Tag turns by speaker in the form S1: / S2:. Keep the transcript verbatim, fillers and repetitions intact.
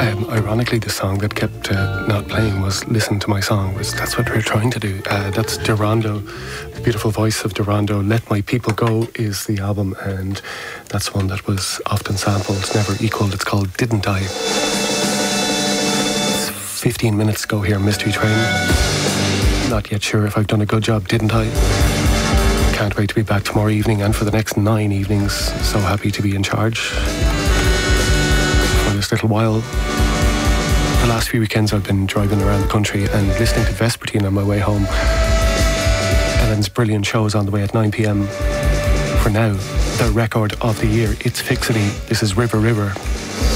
S1: Um, ironically, the song that kept uh, not playing was Listen to My Song. Was That's what we're trying to do. Uh, that's Durando, the beautiful voice of Durando. Let My People Go is the album, and that's one that was often sampled, never equalled. It's called Didn't I? It's fifteen minutes ago here, Mystery Train. Not yet sure if I've done a good job, didn't I? Can't wait to be back tomorrow evening and for the next nine evenings. So happy to be in charge for this little while. The last few weekends I've been driving around the country and listening to Vespertine on my way home. Ellen's brilliant shows on the way at nine p.m. For now, the record of the year, It's Fixity. This is River River.